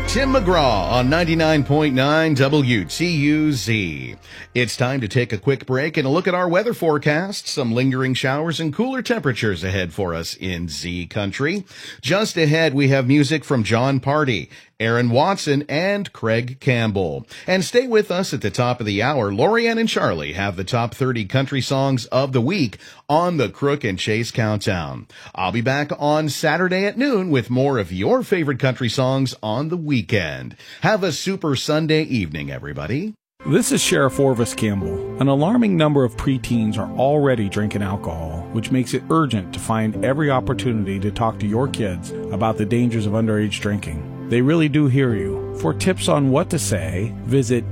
Tim McGraw on 99.9 WTUZ. It's time to take a quick break and a look at our weather forecast. Some lingering showers and cooler temperatures ahead for us in Z Country. Just ahead, we have music from John Party, Aaron Watson, and Craig Campbell. And stay with us at the top of the hour. Lorianne and Charlie have the top 30 country songs of the week on the Crook and Chase Countdown. I'll be back on Saturday at noon with more of your favorite country songs on the weekend. Have a super Sunday evening, everybody. This is Sheriff Orvis Campbell. An alarming number of preteens are already drinking alcohol, which makes it urgent to find every opportunity to talk to your kids about the dangers of underage drinking. They really do hear you. For tips on what to say, visit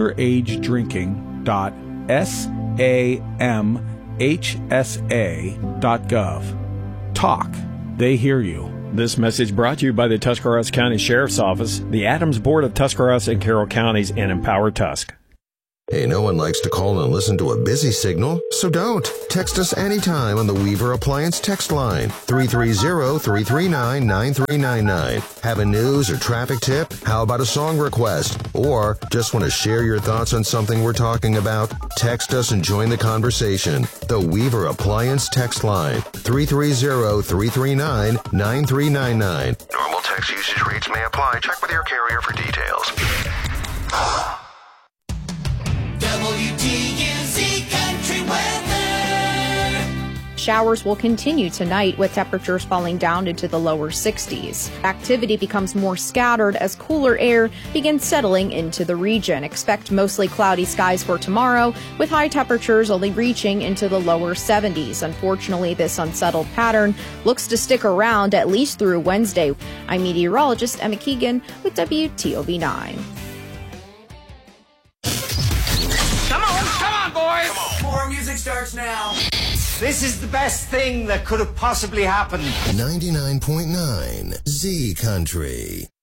underagedrinking.samhsa.gov. Talk. They hear you. This message brought to you by the Tuscarawas County Sheriff's Office, the Adams Board of Tuscarawas and Carroll Counties, and Empower Tusk. Hey, no one likes to call and listen to a busy signal, so don't. Text us anytime on the Weaver Appliance text line, 330-339-9399. Have a news or traffic tip? How about a song request? Or just want to share your thoughts on something we're talking about? Text us and join the conversation. The Weaver Appliance text line, 330-339-9399. Normal text usage rates may apply. Check with your carrier for details. WTUZ Country Weather. Showers will continue tonight with temperatures falling down into the lower 60s. Activity becomes more scattered as cooler air begins settling into the region. Expect mostly cloudy skies for tomorrow, with high temperatures only reaching into the lower 70s. Unfortunately, this unsettled pattern looks to stick around at least through Wednesday. I'm meteorologist Emma Keegan with WTOV9. Come on, boys! More music starts now. This is the best thing that could have possibly happened. 99.9 Z Country.